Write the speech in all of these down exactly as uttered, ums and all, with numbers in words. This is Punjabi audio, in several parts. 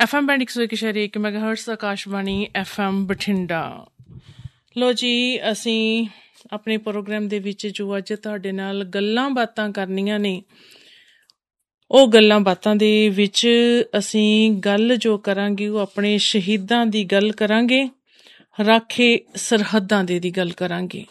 ਐਫ ਐਮ ਬੈਂਡ ਇੱਕ ਸੌ ਇੱਕ ਸ਼ੇਰੀ ਇੱਕ ਮੈਗਾਹਰਟਜ਼ ਆਕਾਸ਼ਵਾਣੀ ਐਫ ਐਮ ਬਠਿੰਡਾ। ਲੋ ਜੀ, ਅਸੀਂ ਆਪਣੇ ਪ੍ਰੋਗਰਾਮ ਦੇ ਵਿੱਚ ਜੋ ਅੱਜ ਤੁਹਾਡੇ ਨਾਲ ਗੱਲਾਂ ਬਾਤਾਂ ਕਰਨੀਆਂ ਨੇ, ਉਹ ਗੱਲਾਂ ਬਾਤਾਂ ਦੇ ਵਿੱਚ ਅਸੀਂ ਗੱਲ ਜੋ ਕਰਾਂਗੇ ਉਹ ਆਪਣੇ ਸ਼ਹੀਦਾਂ ਦੀ ਗੱਲ ਕਰਾਂਗੇ, ਰਾਖੇ ਸਰਹੱਦਾਂ ਦੇ ਦੀ ਗੱਲ ਕਰਾਂਗੇ।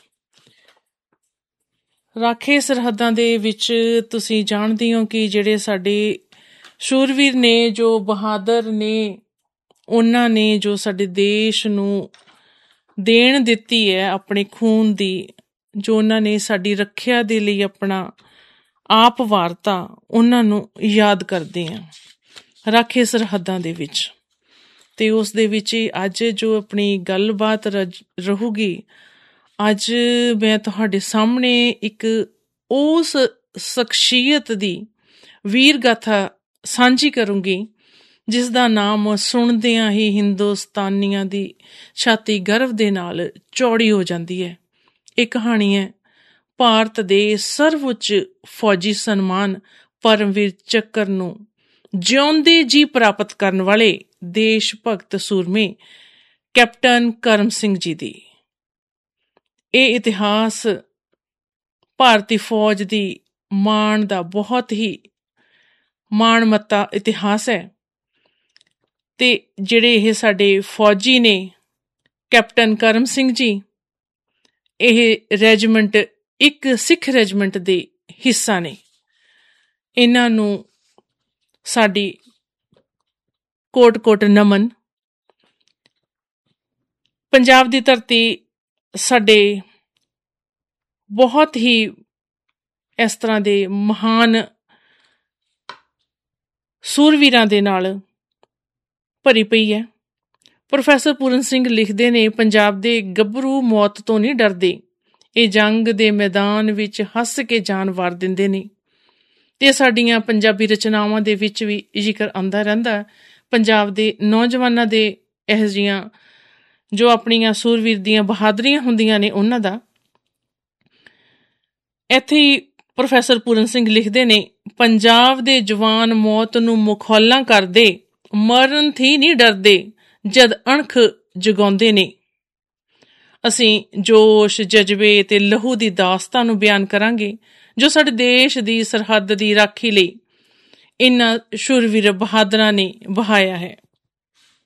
ਰਾਖੇ ਸਰਹੱਦਾਂ ਦੇ ਵਿੱਚ ਤੁਸੀਂ ਜਾਣਦੇ ਹੋ ਕਿ ਜਿਹੜੇ ਸਾਡੇ ਸ਼ੂਰਵੀਰ ਨੇ, ਜੋ ਬਹਾਦਰ ਨੇ, ਉਹਨਾਂ ਨੇ ਜੋ ਸਾਡੇ ਦੇਸ਼ ਨੂੰ ਦੇਣ ਦਿੱਤੀ ਹੈ ਆਪਣੇ ਖੂਨ ਦੀ, ਜੋ ਉਹਨਾਂ ਨੇ ਸਾਡੀ ਰੱਖਿਆ ਦੇ ਲਈ ਆਪਣਾ ਆਪ ਵਾਰਤਾ, ਉਹਨਾਂ ਨੂੰ ਯਾਦ ਕਰਦੇ ਹਾਂ ਰਾਖੇ ਸਰਹੱਦਾਂ ਦੇ ਵਿੱਚ। ਅਤੇ ਉਸ ਦੇ ਵਿੱਚ ਅੱਜ ਜੋ ਆਪਣੀ ਗੱਲਬਾਤ ਰਹੂਗੀ, ਅੱਜ ਮੈਂ ਤੁਹਾਡੇ ਸਾਹਮਣੇ ਇੱਕ ਉਸ ਸ਼ਖਸੀਅਤ ਦੀ ਵੀਰ ਗਾਥਾ ਸਾਂਝੀ ਕਰੂੰਗੀ ਜਿਸ ਦਾ ਨਾਮ ਸੁਣਦਿਆਂ ਹੀ ਹਿੰਦੁਸਤਾਨੀਆਂ ਦੀ ਛਾਤੀ ਗਰਵ ਦੇ ਨਾਲ ਚੌੜੀ ਹੋ ਜਾਂਦੀ ਹੈ। ਇਹ ਕਹਾਣੀ ਹੈ ਭਾਰਤ ਦੇ ਸਰਵਉੱਚ ਫੌਜੀ ਸਨਮਾਨ ਪਰਮਵੀਰ ਚੱਕਰ ਨੂੰ ਜਿਉਂਦੇ ਜੀ ਪ੍ਰਾਪਤ ਕਰਨ ਵਾਲੇ ਦੇਸ਼ ਭਗਤ ਸੂਰਮੇ ਕੈਪਟਨ ਕਰਮ ਸਿੰਘ ਜੀ ਦੀ। ਇਹ ਇਤਿਹਾਸ ਭਾਰਤੀ ਫੌਜ ਦੀ ਮਾਣ ਦਾ ਬਹੁਤ ਹੀ ਮਾਣਮੱਤਾ ਇਤਿਹਾਸ ਹੈ। ਤੇ ਜਿਹੜੇ ਇਹ ਸਾਡੇ ਫੌਜੀ ਨੇ ਕੈਪਟਨ ਕਰਮ ਸਿੰਘ ਜੀ, ਇਹ ਰੈਜੀਮੈਂਟ ਇੱਕ ਸਿੱਖ ਰੈਜੀਮੈਂਟ ਦੇ ਹਿੱਸਾ ਨੇ। ਇਹਨਾਂ ਨੂੰ ਸਾਡੀ ਕੋਟ ਕੋਟ ਨਮਨ। ਪੰਜਾਬ ਦੀ ਧਰਤੀ ਸਾਡੇ ਬਹੁਤ ਹੀ ਇਸ ਤਰ੍ਹਾਂ ਦੇ ਮਹਾਨ ਸੂਰਵੀਰਾਂ ਦੇ ਨਾਲ ਭਰੀ ਪਈ ਹੈ। ਪ੍ਰੋਫੈਸਰ ਪੂਰਨ ਸਿੰਘ ਲਿਖਦੇ ਨੇ, ਪੰਜਾਬ ਦੇ ਗੱਭਰੂ ਮੌਤ ਤੋਂ ਨਹੀਂ ਡਰਦੇ, ਇਹ ਜੰਗ ਦੇ ਮੈਦਾਨ ਵਿੱਚ ਹੱਸ ਕੇ ਜਾਨ ਵਾਰ ਦਿੰਦੇ ਨੇ। ਤੇ ਸਾਡੀਆਂ ਪੰਜਾਬੀ ਰਚਨਾਵਾਂ ਦੇ ਵਿੱਚ ਵੀ ਜ਼ਿਕਰ ਆਉਂਦਾ ਰਹਿੰਦਾ ਪੰਜਾਬ ਦੇ ਨੌਜਵਾਨਾਂ ਦੇ ਇਹੋ ਜਿਹੀਆਂ ਜੋ ਆਪਣੀਆਂ ਸੂਰਵੀਰ ਦੀਆਂ ਬਹਾਦਰੀਆਂ ਹੁੰਦੀਆਂ ਨੇ ਉਹਨਾਂ ਦਾ। ਇੱਥੇ ਹੀ ਪ੍ਰੋਫੈਸਰ ਪੂਰਨ ਸਿੰਘ ਲਿਖਦੇ ਨੇ, ਪੰਜਾਬ ਦੇ ਜਵਾਨ ਮੌਤ ਨੂੰ ਮਖੌਲਾਂ ਕਰਦੇ, ਮਰਨ ਥੀ ਨਹੀਂ ਡਰਦੇ ਜਦ ਅਣਖ ਜਗਾਉਂਦੇ ਨੇ। ਅਸੀਂ ਜੋਸ਼, ਜਜ਼ਬੇ ਤੇ ਲਹੂ ਦੀ ਦਾਸਤਾਂ ਨੂੰ ਬਿਆਨ ਕਰਾਂਗੇ ਜੋ ਸਾਡੇ ਦੇਸ਼ ਦੀ ਸਰਹੱਦ ਦੀ ਰਾਖੀ ਲਈ ਇਹਨਾਂ ਸ਼ੂਰਵੀਰ ਬਹਾਦਰਾਂ ਨੇ ਵਹਾਇਆ ਹੈ।